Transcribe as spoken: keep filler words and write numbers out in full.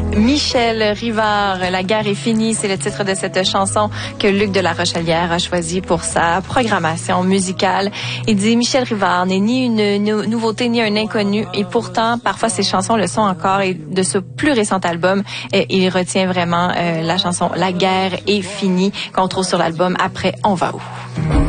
Michel Rivard, La guerre est finie, c'est le titre de cette chanson que Luc de La Rochelière a choisi pour sa programmation musicale. Il dit Michel Rivard n'est ni une nou- nouveauté ni un inconnu et pourtant parfois ses chansons le sont encore et de ce plus récent album, euh, il retient vraiment euh, la chanson La guerre est finie qu'on trouve sur l'album Après on va où.